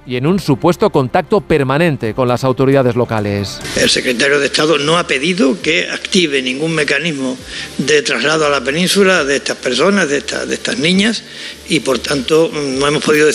y en un supuesto contacto permanente con las autoridades locales. El secretario de Estado no ha pedido que active ningún mecanismo de traslado a la península de estas personas, de estas niñas, y por tanto no hemos podido